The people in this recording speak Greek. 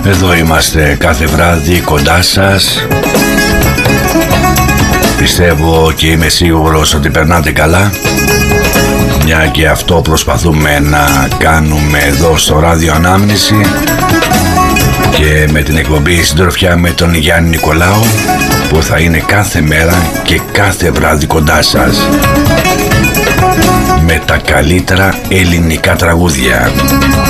Εδώ είμαστε κάθε βράδυ κοντά σας. Πιστεύω και είμαι σίγουρος ότι περνάτε καλά, μια και αυτό προσπαθούμε να κάνουμε εδώ στο Ράδιο Ανάμνηση και με την εκπομπή Συντροφιά με τον Γιάννη Νικολάου, που θα είναι κάθε μέρα και κάθε βράδυ κοντά σας με τα καλύτερα ελληνικά τραγούδια.